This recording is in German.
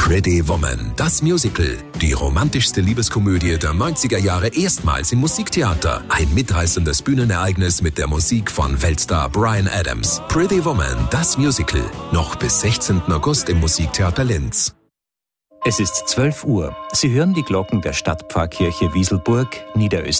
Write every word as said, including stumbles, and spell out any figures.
Pretty Woman, das Musical. Die romantischste Liebeskomödie der neunziger Jahre erstmals im Musiktheater. Ein mitreißendes Bühnenereignis mit der Musik von Weltstar Bryan Adams. Pretty Woman, das Musical. Noch bis sechzehnten August im Musiktheater Linz. Es ist zwölf Uhr. Sie hören die Glocken der Stadtpfarrkirche Wieselburg, Niederösterreich.